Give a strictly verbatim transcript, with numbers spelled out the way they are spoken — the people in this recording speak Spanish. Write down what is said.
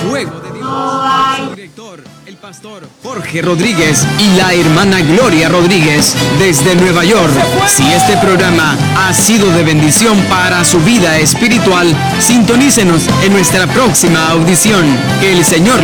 fuego de Dios. Su director, el pastor Jorge Rodríguez y la hermana Gloria Rodríguez desde Nueva York. Si este programa ha sido de bendición para su vida espiritual, sintonícenos en nuestra próxima audición. Que el Señor